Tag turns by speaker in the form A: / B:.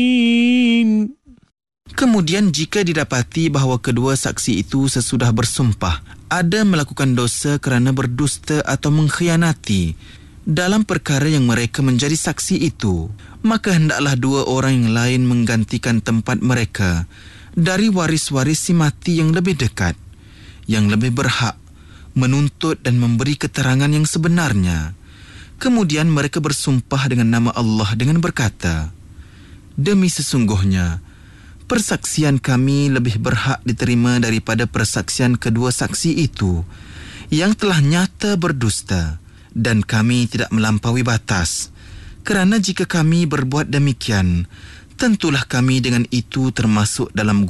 A: Kemudian jika didapati bahawa kedua saksi itu sesudah bersumpah ada melakukan dosa kerana berdusta atau mengkhianati dalam perkara yang mereka menjadi saksi itu, maka hendaklah dua orang yang lain menggantikan tempat mereka dari waris-waris si mati yang lebih dekat, yang lebih berhak menuntut dan memberi keterangan yang sebenarnya. Kemudian mereka bersumpah dengan nama Allah dengan berkata, "Demi sesungguhnya, persaksian kami lebih berhak diterima daripada persaksian kedua saksi itu yang telah nyata berdusta, dan kami tidak melampaui batas. Kerana jika kami berbuat demikian, tentulah kami dengan itu termasuk dalam